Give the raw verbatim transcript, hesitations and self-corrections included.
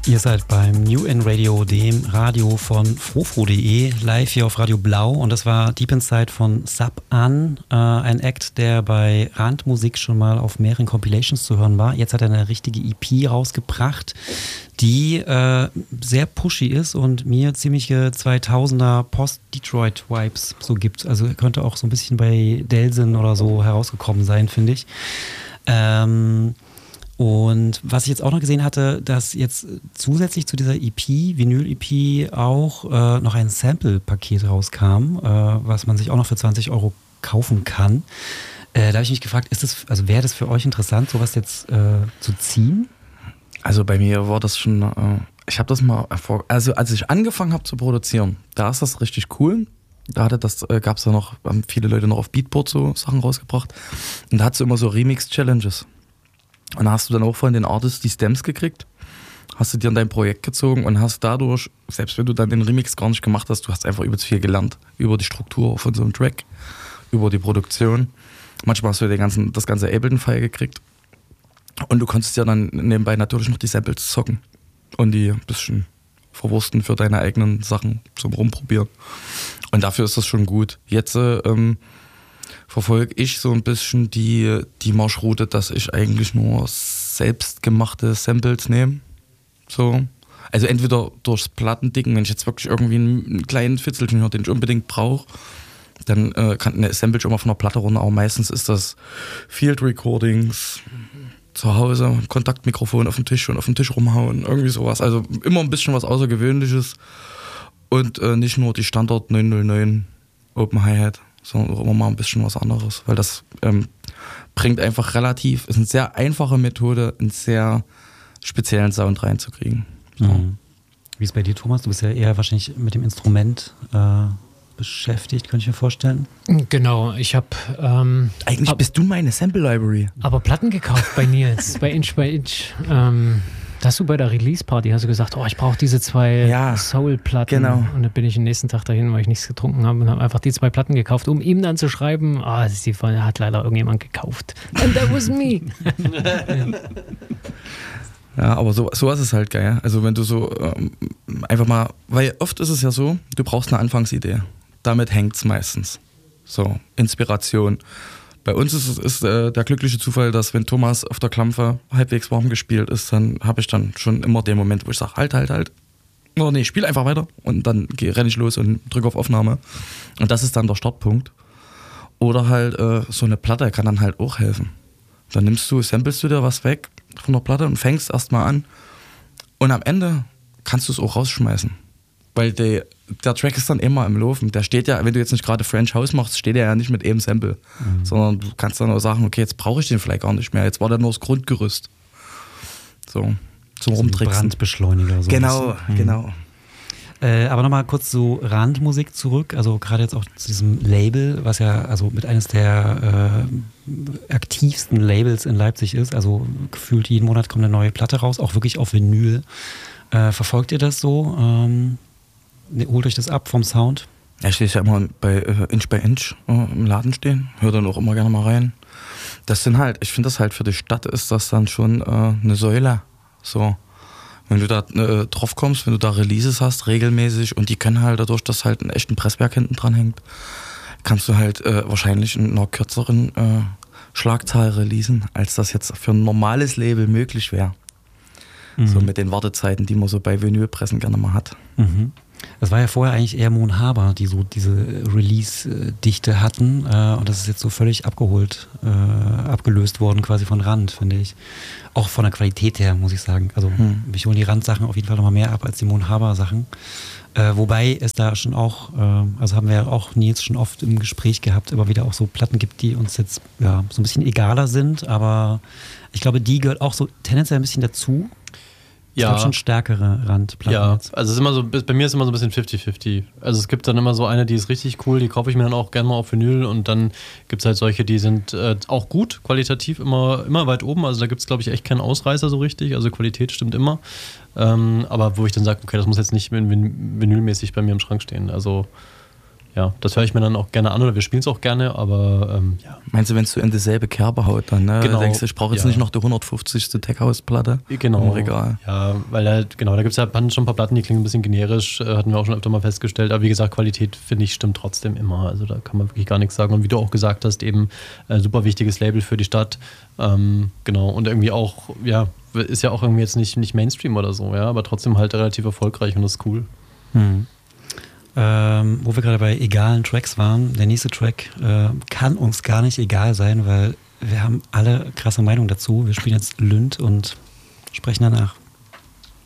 Ihr seid beim New In Radio, dem Radio von frofro punkt de, live hier auf Radio Blau. Und das war Deep Inside von Sub An, äh, ein Act, der bei Randmusik schon mal auf mehreren Compilations zu hören war. Jetzt hat er eine richtige E P rausgebracht, die äh, sehr pushy ist und mir ziemliche zweitausender Post-Detroit-Vibes so gibt. Also könnte auch so ein bisschen bei Delsin oder so herausgekommen sein, finde ich. Ähm... Und was ich jetzt auch noch gesehen hatte, dass jetzt zusätzlich zu dieser E P, Vinyl-E P, auch äh, noch ein Sample-Paket rauskam, äh, was man sich auch noch für zwanzig Euro kaufen kann. Äh, da habe ich mich gefragt, ist das, also wäre das für euch interessant, sowas jetzt äh, zu ziehen? Also bei mir war das schon, äh, ich habe das mal, vor, also als ich angefangen habe zu produzieren, da ist das richtig cool. Da hatte das, äh, gab es ja noch, haben viele Leute noch auf Beatport so Sachen rausgebracht. Und da hat es immer so Remix-Challenges. Und da hast du dann auch von den Artists die Stems gekriegt, hast du dir in dein Projekt gezogen und hast dadurch, selbst wenn du dann den Remix gar nicht gemacht hast, du hast einfach übelst viel gelernt über die Struktur von so einem Track, über die Produktion. Manchmal hast du den ganzen, das ganze Ableton-File gekriegt und du konntest ja dann nebenbei natürlich noch die Samples zocken und die ein bisschen verwursten für deine eigenen Sachen zum Rumprobieren. Und dafür ist das schon gut. Jetzt ähm, verfolge ich so ein bisschen die, die Marschroute, dass ich eigentlich nur selbstgemachte Samples nehme. So. Also entweder durchs Plattendicken, wenn ich jetzt wirklich irgendwie einen kleinen Fitzelchen höre, den ich unbedingt brauche, dann äh, kann eine Sample schon mal von der Platte runter, aber meistens ist das Field Recordings, zu Hause, Kontaktmikrofon auf dem Tisch und auf dem Tisch rumhauen, irgendwie sowas. Also immer ein bisschen was Außergewöhnliches und äh, nicht nur die Standard neun null neun Open Hi-Hat, sondern auch immer mal ein bisschen was anderes, weil das ähm, bringt einfach relativ, ist eine sehr einfache Methode, einen sehr speziellen Sound reinzukriegen. So. Mhm. Wie ist es bei dir, Thomas? Du bist ja eher wahrscheinlich mit dem Instrument äh, beschäftigt, könnte ich mir vorstellen. Genau, ich habe ähm, Eigentlich ab, bist du meine Sample Library. Aber Platten gekauft bei Nils, bei Inch by Inch. Ähm, da hast du bei der Release-Party hast du gesagt, oh, ich brauche diese zwei ja, Soul-Platten. Genau. Und dann bin ich den nächsten Tag dahin, weil ich nichts getrunken habe und habe einfach die zwei Platten gekauft, um ihm dann zu schreiben, ah, oh, die hat leider irgendjemand gekauft. And that was me. Ja, aber so, sowas ist halt geil. Also wenn du so ähm, einfach mal, weil oft ist es ja so, du brauchst eine Anfangsidee. Damit hängt es meistens. So, Inspiration. Bei uns ist, ist äh, der glückliche Zufall, dass wenn Thomas auf der Klampfe halbwegs warm gespielt ist, dann habe ich dann schon immer den Moment, wo ich sage, halt, halt, halt. Oh nee, spiel einfach weiter. Und dann renne ich los und drücke auf Aufnahme. Und das ist dann der Startpunkt. Oder halt äh, so eine Platte kann dann halt auch helfen. Dann nimmst du, samplest du dir was weg von der Platte und fängst erstmal an. Und am Ende kannst du es auch rausschmeißen. Weil die, der Track ist dann immer im Laufen. Der steht ja, wenn du jetzt nicht gerade French House machst, steht der ja nicht mit eben Sample. Mhm. Sondern du kannst dann auch sagen, okay, jetzt brauche ich den vielleicht gar nicht mehr. Jetzt war der nur das Grundgerüst. So, zum Rumtricksen. Brandbeschleuniger. So genau, mhm. genau. Äh, aber nochmal kurz zu Randmusik zurück. Also gerade jetzt auch zu diesem Label, was ja also mit eines der äh, aktivsten Labels in Leipzig ist. Also gefühlt jeden Monat kommt eine neue Platte raus, auch wirklich auf Vinyl. Äh, verfolgt ihr das so? Ähm, ne, holt euch das ab vom Sound? Ja, ich stehe ja immer bei äh, Inch by Inch äh, im Laden stehen. Hör dann auch immer gerne mal rein. Das sind halt, ich finde das halt für die Stadt ist das dann schon äh, eine Säule. So. Wenn du da äh, drauf kommst, wenn du da Releases hast, regelmäßig, und die können halt dadurch, dass halt ein echten Presswerk hinten dran hängt, kannst du halt äh, wahrscheinlich in einer kürzeren äh, Schlagzahl releasen, als das jetzt für ein normales Label möglich wäre. Mhm. So mit den Wartezeiten, die man so bei Vinylpressen gerne mal hat. Mhm. Das war ja vorher eigentlich eher Mon Haber, die so diese Release-Dichte hatten, äh, und das ist jetzt so völlig abgeholt, äh, abgelöst worden quasi von Rand, finde ich. Auch von der Qualität her, muss ich sagen. Also hm. mich holen die Rand-Sachen auf jeden Fall nochmal mehr ab als die Mon Haber-Sachen. Äh, wobei es da schon auch, äh, also haben wir ja auch Nils schon oft im Gespräch gehabt, immer wieder auch so Platten gibt, die uns jetzt ja so ein bisschen egaler sind, aber ich glaube, die gehört auch so tendenziell ein bisschen dazu. Ich Ja. glaube schon stärkere Randplatten Ja, jetzt. also es ist immer so, bei mir ist immer so ein bisschen fifty fifty. Also es gibt dann immer so eine, die ist richtig cool, die kaufe ich mir dann auch gerne mal auf Vinyl, und dann gibt es halt solche, die sind äh, auch gut, qualitativ immer, immer weit oben. Also da gibt es, glaube ich, echt keinen Ausreißer so richtig. Also Qualität stimmt immer. Ähm, aber wo ich dann sage, okay, das muss jetzt nicht vinylmäßig bei mir im Schrank stehen. Also ja, das höre ich mir dann auch gerne an oder wir spielen es auch gerne, aber ähm, ja. Meinst du, wenn es so in dieselbe Kerbe haut, dann ne? Genau, denkst du, ich brauche jetzt ja. nicht noch die hundertfünfzigste Tech-House-Platte Genau. im Regal? Ja, weil da, genau, da gibt es ja schon ein paar Platten, die klingen ein bisschen generisch, äh, hatten wir auch schon öfter mal festgestellt, aber wie gesagt, Qualität, finde ich, stimmt trotzdem immer, also da kann man wirklich gar nichts sagen und wie du auch gesagt hast, eben äh, super wichtiges Label für die Stadt, ähm, genau, und irgendwie auch, ja, ist ja auch irgendwie jetzt nicht, nicht Mainstream oder so, ja, aber trotzdem halt relativ erfolgreich und das ist cool. Hm. Ähm, wo wir gerade bei egalen Tracks waren, der nächste Track äh, kann uns gar nicht egal sein, weil wir haben alle krasse Meinung dazu. Wir spielen jetzt Lünd und sprechen danach.